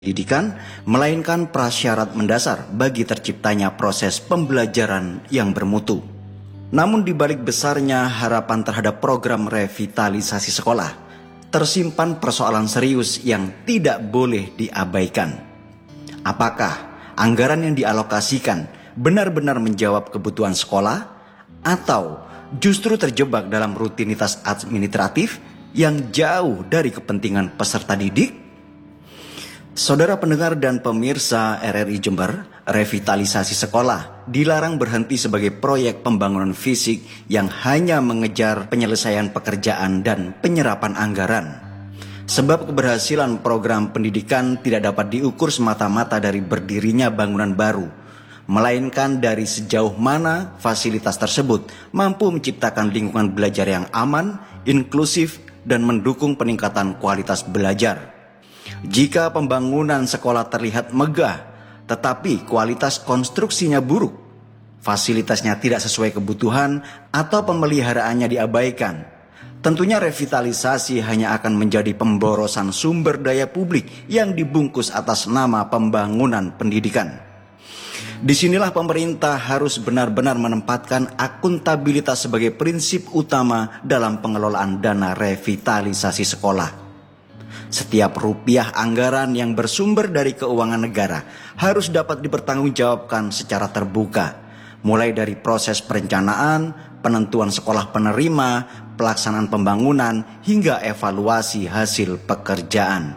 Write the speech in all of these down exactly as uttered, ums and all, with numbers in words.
pendidikan, melainkan prasyarat mendasar bagi terciptanya proses pembelajaran yang bermutu. Namun di balik besarnya harapan terhadap program revitalisasi sekolah, tersimpan persoalan serius yang tidak boleh diabaikan. Apakah anggaran yang dialokasikan benar-benar menjawab kebutuhan sekolah, atau justru terjebak dalam rutinitas administratif yang jauh dari kepentingan peserta didik? Saudara pendengar dan pemirsa R R I Jember, revitalisasi sekolah dilarang berhenti sebagai proyek pembangunan fisik yang hanya mengejar penyelesaian pekerjaan dan penyerapan anggaran. Sebab keberhasilan program pendidikan tidak dapat diukur semata-mata dari berdirinya bangunan baru, melainkan dari sejauh mana fasilitas tersebut mampu menciptakan lingkungan belajar yang aman, inklusif, dan mendukung peningkatan kualitas belajar. Jika pembangunan sekolah terlihat megah, tetapi kualitas konstruksinya buruk, fasilitasnya tidak sesuai kebutuhan, atau pemeliharaannya diabaikan, tentunya revitalisasi hanya akan menjadi pemborosan sumber daya publik yang dibungkus atas nama pembangunan pendidikan. Disinilah pemerintah harus benar-benar menempatkan akuntabilitas sebagai prinsip utama dalam pengelolaan dana revitalisasi sekolah. Setiap rupiah anggaran yang bersumber dari keuangan negara harus dapat dipertanggungjawabkan secara terbuka, mulai dari proses perencanaan, penentuan sekolah penerima, pelaksanaan pembangunan, hingga evaluasi hasil pekerjaan.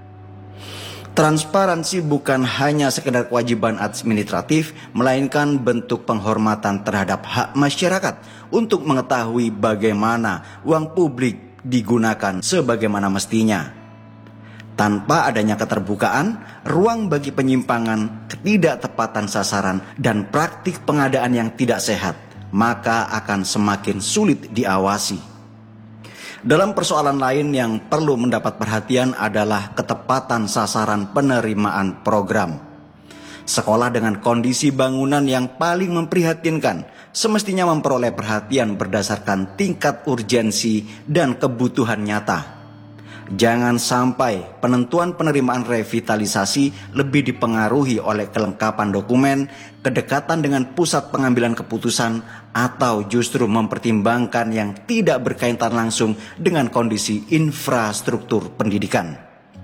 Transparansi bukan hanya sekedar kewajiban administratif, melainkan bentuk penghormatan terhadap hak masyarakat untuk mengetahui bagaimana uang publik digunakan sebagaimana mestinya. Tanpa adanya keterbukaan, ruang bagi penyimpangan, ketidaktepatan sasaran, dan praktik pengadaan yang tidak sehat, maka akan semakin sulit diawasi. Dalam persoalan lain yang perlu mendapat perhatian adalah ketepatan sasaran penerimaan program. Sekolah dengan kondisi bangunan yang paling memprihatinkan semestinya memperoleh perhatian berdasarkan tingkat urgensi dan kebutuhan nyata. Jangan sampai penentuan penerimaan revitalisasi lebih dipengaruhi oleh kelengkapan dokumen, kedekatan dengan pusat pengambilan keputusan, atau justru mempertimbangkan yang tidak berkaitan langsung dengan kondisi infrastruktur pendidikan.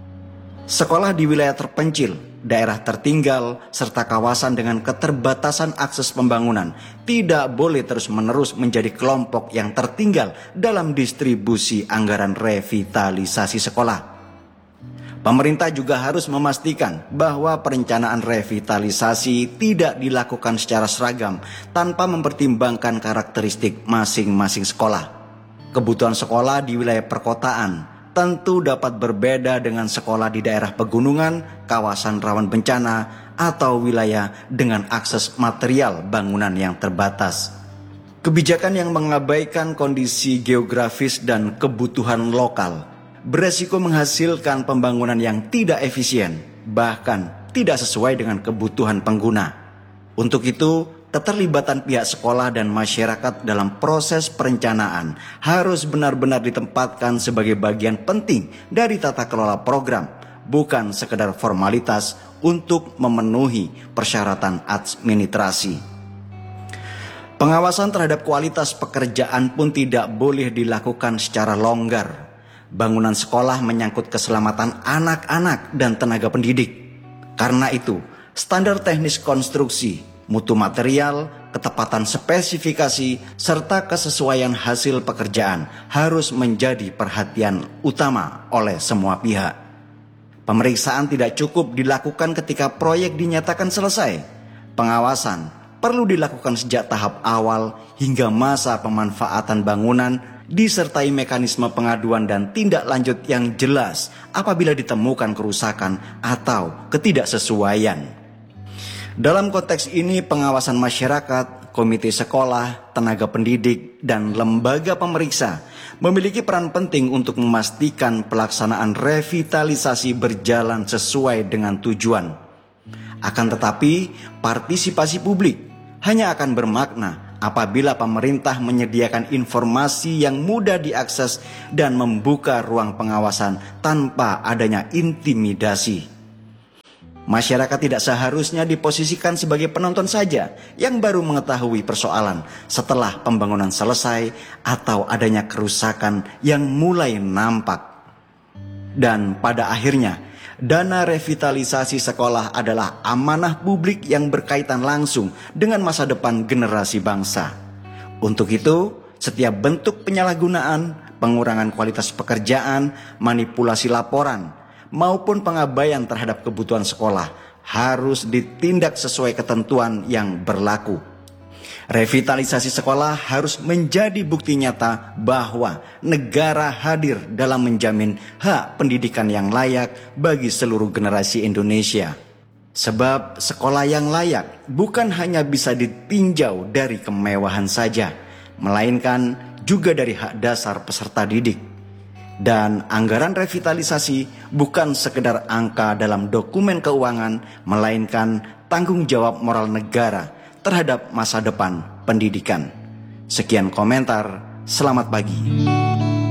Sekolah di wilayah terpencil, daerah tertinggal, serta kawasan dengan keterbatasan akses pembangunan tidak boleh terus-menerus menjadi kelompok yang tertinggal dalam distribusi anggaran revitalisasi sekolah. Pemerintah juga harus memastikan bahwa perencanaan revitalisasi tidak dilakukan secara seragam tanpa mempertimbangkan karakteristik masing-masing sekolah. Kebutuhan sekolah di wilayah perkotaan tentu dapat berbeda dengan sekolah di daerah pegunungan, kawasan rawan bencana, atau wilayah dengan akses material bangunan yang terbatas. Kebijakan yang mengabaikan kondisi geografis dan kebutuhan lokal beresiko menghasilkan pembangunan yang tidak efisien, bahkan tidak sesuai dengan kebutuhan pengguna. Untuk itu, keterlibatan pihak sekolah dan masyarakat dalam proses perencanaan harus benar-benar ditempatkan sebagai bagian penting dari tata kelola program, bukan sekedar formalitas untuk memenuhi persyaratan administrasi. Pengawasan terhadap kualitas pekerjaan pun tidak boleh dilakukan secara longgar. Bangunan sekolah menyangkut keselamatan anak-anak dan tenaga pendidik. Karena itu, standar teknis konstruksi, mutu material, ketepatan spesifikasi, serta kesesuaian hasil pekerjaan harus menjadi perhatian utama oleh semua pihak. Pemeriksaan tidak cukup dilakukan ketika proyek dinyatakan selesai. Pengawasan perlu dilakukan sejak tahap awal hingga masa pemanfaatan bangunan, disertai mekanisme pengaduan dan tindak lanjut yang jelas apabila ditemukan kerusakan atau ketidaksesuaian. Dalam konteks ini, pengawasan masyarakat, komite sekolah, tenaga pendidik, dan lembaga pemeriksa memiliki peran penting untuk memastikan pelaksanaan revitalisasi berjalan sesuai dengan tujuan. Akan tetapi, partisipasi publik hanya akan bermakna apabila pemerintah menyediakan informasi yang mudah diakses dan membuka ruang pengawasan tanpa adanya intimidasi. Masyarakat tidak seharusnya diposisikan sebagai penonton saja yang baru mengetahui persoalan setelah pembangunan selesai atau adanya kerusakan yang mulai nampak. Dan pada akhirnya, dana revitalisasi sekolah adalah amanah publik yang berkaitan langsung dengan masa depan generasi bangsa. Untuk itu, setiap bentuk penyalahgunaan, pengurangan kualitas pekerjaan, manipulasi laporan, maupun pengabaian terhadap kebutuhan sekolah harus ditindak sesuai ketentuan yang berlaku. Revitalisasi sekolah harus menjadi bukti nyata bahwa negara hadir dalam menjamin hak pendidikan yang layak bagi seluruh generasi Indonesia. Sebab sekolah yang layak bukan hanya bisa ditinjau dari kemewahan saja, melainkan juga dari hak dasar peserta didik. Dan anggaran revitalisasi bukan sekedar angka dalam dokumen keuangan, melainkan tanggung jawab moral negara terhadap masa depan pendidikan. Sekian komentar, selamat pagi.